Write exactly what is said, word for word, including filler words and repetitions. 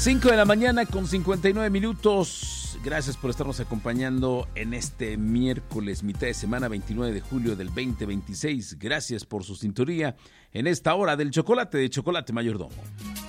cinco de la mañana con cincuenta y nueve minutos. Gracias por estarnos acompañando en este miércoles, mitad de semana, veintinueve de julio del veinte veintiséis. Gracias por su sintonía en esta hora del chocolate de Chocolate Mayordomo.